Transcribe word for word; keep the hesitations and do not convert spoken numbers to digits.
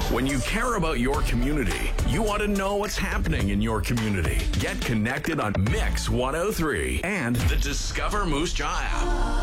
When you care about your community, you want to know what's happening in your community. Get connected on Mix one oh three and the Discover Moose Jaw app.